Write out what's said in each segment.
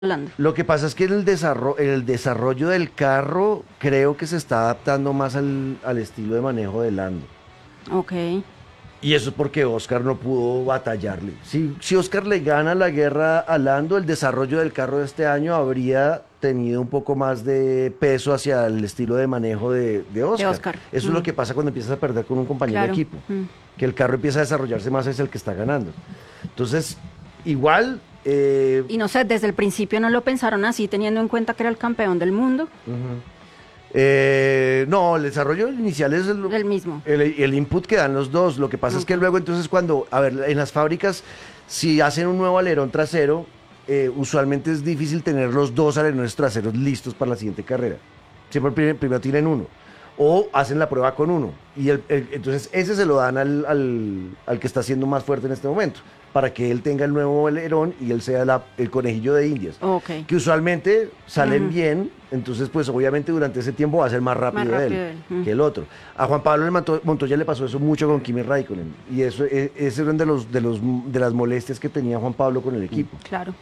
Lando. Lo que pasa es que el desarrollo del carro creo que se está adaptando más al estilo de manejo de Lando. Ok. Y eso es porque Oscar no pudo batallarle. Si Oscar le gana la guerra a Lando, el desarrollo del carro de este año habría tenido un poco más de peso hacia el estilo de manejo de Oscar. De Oscar. Eso es lo que pasa cuando empiezas a perder con un compañero Claro. de equipo. Que el carro empieza a desarrollarse más hacia el que está ganando. Entonces, igual... Y no sé, desde el principio no lo pensaron así, teniendo en cuenta que era el campeón del mundo. No, el desarrollo inicial es El mismo. el input que dan los dos. Lo que pasa es que luego entonces cuando, a ver, en las fábricas, si hacen un nuevo alerón trasero, usualmente es difícil tener los dos alerones traseros listos para la siguiente carrera. Siempre primero tienen uno. O hacen la prueba con uno. Y entonces ese se lo dan al que está siendo más fuerte en este momento, para que él tenga el nuevo alerón y él sea el conejillo de Indias. Ok. Que usualmente salen bien, entonces pues obviamente durante ese tiempo va a ser más rápido, él que el otro. A Juan Pablo Montoya le pasó eso mucho con Kimi Raikkonen, y eso ese era uno de las molestias que tenía Juan Pablo con el equipo. Claro.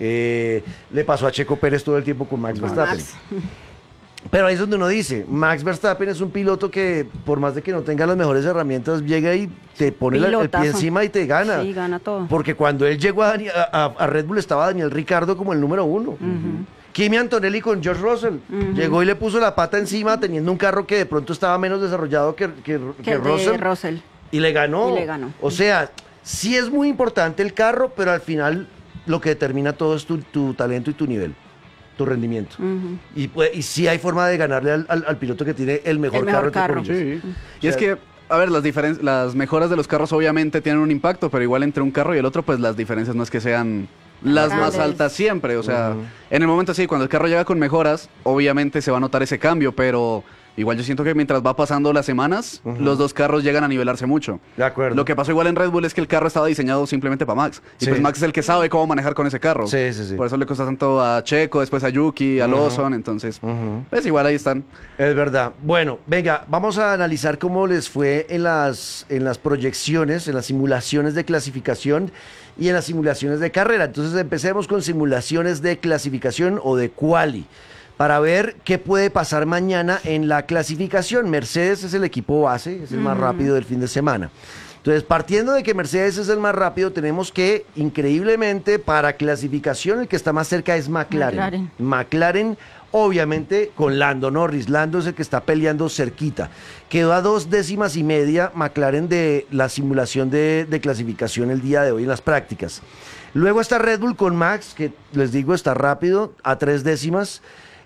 Le pasó a Checo Pérez todo el tiempo con Max Verstappen. Max. Pero ahí es donde uno dice, Max Verstappen es un piloto que por más de que no tenga las mejores herramientas, llega y te pone el pie encima y te gana. Sí, gana todo. Porque cuando él llegó a Red Bull estaba Daniel Ricciardo como el número uno. Kimi Antonelli con George Russell. Llegó y le puso la pata encima teniendo un carro que de pronto estaba menos desarrollado que Russell. Y le ganó. Y le ganó. O sea, sí es muy importante el carro, pero al final lo que determina todo es tu talento y tu nivel, tu rendimiento. Y sí hay forma de ganarle al piloto que tiene el mejor carro. Sí. Y es que, a ver, las mejoras de los carros obviamente tienen un impacto, pero igual entre un carro y el otro, pues las diferencias no es que sean las más altas siempre. O sea, en el momento sí, cuando el carro llega con mejoras, obviamente se va a notar ese cambio, pero... Igual yo siento que mientras va pasando las semanas, los dos carros llegan a nivelarse mucho. De acuerdo. Lo que pasó igual en Red Bull es que el carro estaba diseñado simplemente para Max. Y pues Max es el que sabe cómo manejar con ese carro. Sí. Por eso le costó tanto a Checo, después a Yuki, a Lawson. Entonces, pues igual ahí están. Es verdad. Bueno, venga, vamos a analizar cómo les fue en las proyecciones, en las simulaciones de clasificación y en las simulaciones de carrera. Entonces empecemos con simulaciones de clasificación o de quali, para ver qué puede pasar mañana en la clasificación. Mercedes es el equipo base, es el más rápido del fin de semana. Entonces, partiendo de que Mercedes es el más rápido, tenemos que, increíblemente, para clasificación, el que está más cerca es McLaren. McLaren, obviamente, con Lando Norris. Lando es el que está peleando cerquita. Quedó a 2 décimas y media McLaren de la simulación de clasificación el día de hoy en las prácticas. Luego está Red Bull con Max, que les digo está rápido, a 3 décimas.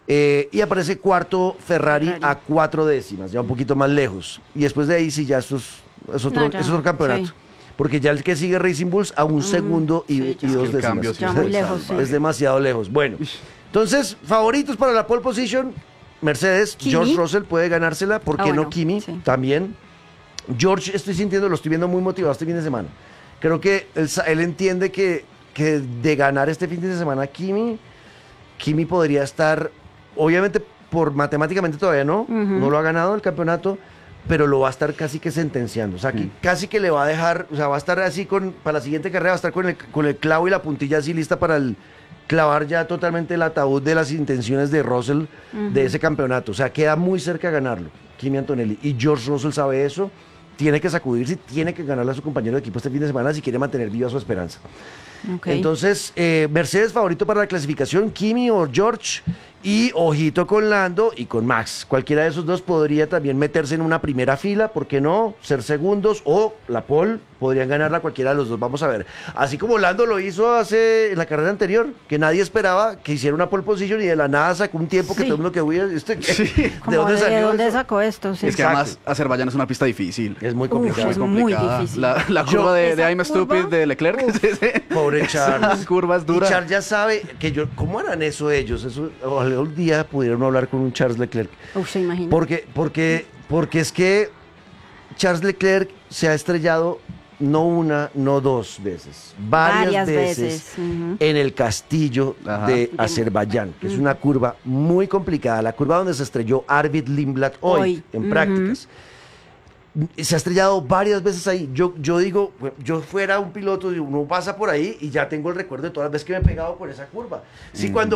Y aparece cuarto Ferrari a 4 décimas, ya un poquito más lejos. Y después de ahí sí ya es otro campeonato. Sí. Porque ya el que sigue Racing Bulls a un segundo y 2 décimas. Ya muy lejos. Es demasiado lejos. Bueno, entonces, favoritos para la pole position, Mercedes, Kimi. George Russell puede ganársela, ¿por qué no Kimi? Sí. También. George, lo estoy viendo muy motivado este fin de semana. Creo que él entiende que de ganar este fin de semana Kimi podría estar... Obviamente, matemáticamente todavía no lo ha ganado el campeonato, pero lo va a estar casi que sentenciando. O sea, casi que le va a dejar, o sea, va a estar así para la siguiente carrera, va a estar con el clavo y la puntilla así lista para clavar ya totalmente el ataúd de las intenciones de Russell de ese campeonato. O sea, queda muy cerca de ganarlo, Kimi Antonelli. Y George Russell sabe eso, tiene que sacudirse, tiene que ganarle a su compañero de equipo este fin de semana si quiere mantener viva su esperanza. Entonces, Mercedes favorito para la clasificación, Kimi o George, y ojito con Lando y con Max. Cualquiera de esos dos podría también meterse en una primera fila, ¿por qué no? Ser segundos o la pole, podrían ganarla cualquiera de los dos, vamos a ver. Así como Lando lo hizo en la carrera anterior, que nadie esperaba que hiciera una pole position y de la nada sacó un tiempo que todo el mundo que huía, ¿de dónde salió? ¿De dónde eso? sacó esto? Sí. Es que además Azerbaiyán es una pista difícil. Es muy complicado. Es muy difícil. La curva de I'm Stupid de Leclerc. Pobre Charles. Las curvas duras. Y Charles ya sabe ¿cómo harán eso ellos? Ojalá un día pudieron hablar con un Charles Leclerc. Se imagina. Porque es que Charles Leclerc se ha estrellado no una, no 2 veces, varias veces en el castillo de Azerbaiyán, que es una curva muy complicada, la curva donde se estrelló Arvid Lindblad hoy en prácticas. Se ha estrellado varias veces ahí. Yo digo, yo fuera un piloto y uno pasa por ahí y ya tengo el recuerdo de todas las veces que me he pegado por esa curva. Sí, cuando